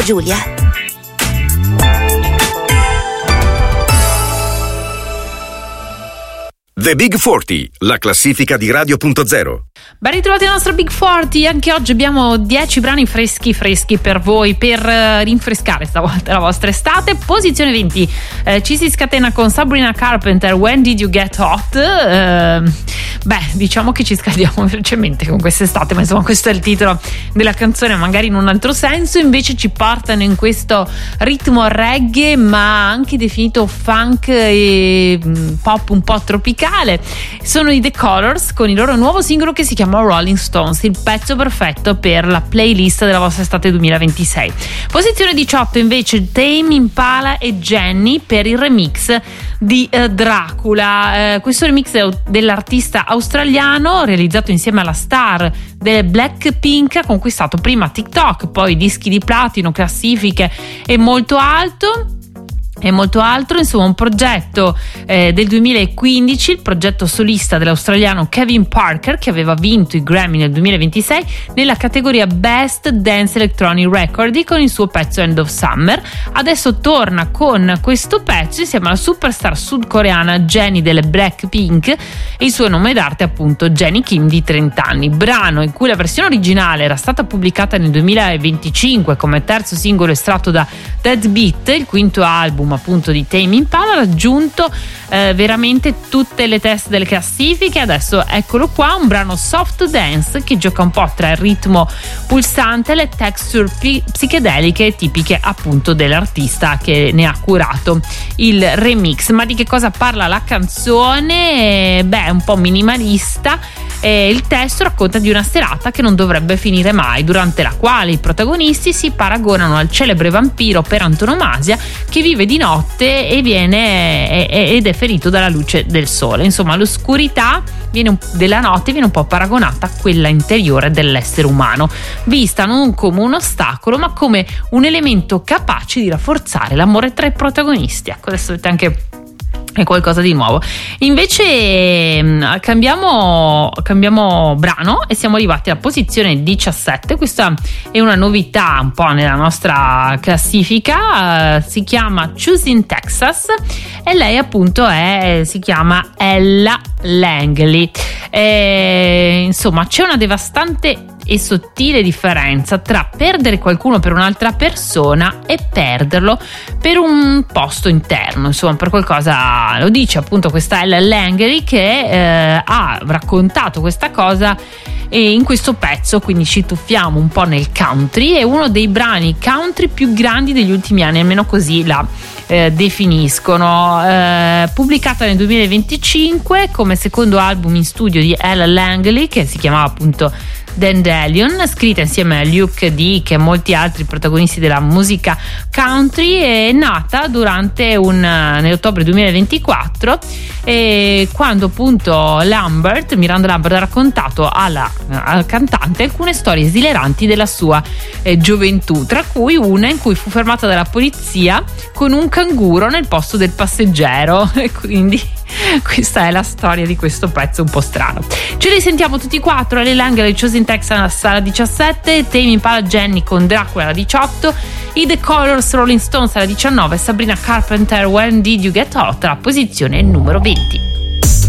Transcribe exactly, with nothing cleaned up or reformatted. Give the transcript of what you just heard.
Giulia. The Big quaranta, la classifica di Radio punto zero. Ben ritrovati al nostro Big quaranta, anche oggi abbiamo dieci brani freschi freschi per voi, per uh, rinfrescare stavolta la vostra estate. Posizione venti, eh, ci si scatena con Sabrina Carpenter, When Did You Get Hot? Uh, beh, diciamo che ci scaldiamo velocemente con quest'estate, ma insomma questo è il titolo della canzone, magari in un altro senso. Invece ci portano in questo ritmo reggae, ma anche definito funk e pop un po' tropicale. Sono i The Colors con il loro nuovo singolo che si chiama Rolling Stones, il pezzo perfetto per la playlist della vostra estate duemilaventisei. Posizione diciotto invece, Tame Impala e Jenny per il remix di uh, Dracula. Uh, questo remix è dell'artista australiano, realizzato insieme alla star del Blackpink, ha conquistato prima TikTok, poi dischi di platino, classifiche e molto alto. E molto altro, insomma un progetto eh, del duemilaquindici, il progetto solista dell'australiano Kevin Parker, che aveva vinto i Grammy nel duemilaventisei nella categoria Best Dance Electronic Record con il suo pezzo End of Summer. Adesso torna con questo pezzo insieme alla superstar sudcoreana Jennie delle Blackpink e il suo nome d'arte appunto Jennie Kim di trenta anni. Brano in cui la versione originale era stata pubblicata nel duemilaventicinque come terzo singolo estratto da Dead Beat, il quinto album appunto di Tame Impala, ha raggiunto eh, veramente tutte le teste delle classifiche. Adesso eccolo qua, un brano soft dance che gioca un po' tra il ritmo pulsante e le texture pi- psichedeliche tipiche appunto dell'artista che ne ha curato il remix. Ma di che cosa parla la canzone? Beh, è un po' minimalista. Eh, il testo racconta di una serata che non dovrebbe finire mai, durante la quale i protagonisti si paragonano al celebre vampiro per antonomasia che vive di notte e viene e, ed è ferito dalla luce del sole. Insomma, l'oscurità viene, della notte viene un po' paragonata a quella interiore dell'essere umano, vista non come un ostacolo ma come un elemento capace di rafforzare l'amore tra i protagonisti. Ecco, adesso avete anche è qualcosa di nuovo. Invece cambiamo, cambiamo brano e siamo arrivati alla posizione diciassette. Questa è una novità un po' nella nostra classifica, uh, si chiama Choosing Texas e lei appunto è, si chiama Ella Langley. E, insomma, c'è una devastante e sottile differenza tra perdere qualcuno per un'altra persona e perderlo per un posto interno, insomma per qualcosa. Lo dice appunto questa Ella Langley che eh, ha raccontato questa cosa e in questo pezzo, quindi ci tuffiamo un po' nel country. È uno dei brani country più grandi degli ultimi anni, almeno così la eh, definiscono. Eh, pubblicata nel duemilaventicinque come secondo album in studio di Ella Langley, che si chiamava appunto Dandelion, scritta insieme a Luke Dick e molti altri protagonisti della musica country. È nata durante un nell'ottobre duemilaventiquattro e quando appunto Lambert, Miranda Lambert ha raccontato alla, al cantante alcune storie esileranti della sua eh, gioventù, tra cui una in cui fu fermata dalla polizia con un canguro nel posto del passeggero e quindi questa è la storia di questo pezzo un po' strano. Ce li sentiamo tutti e quattro: Ella Langley, Choosing Texas alla diciassette, Tame Impala Jenny con Dracula alla diciotto, i The Colors Rolling Stones alla diciannove, Sabrina Carpenter When Did You Get Hot alla posizione numero venti.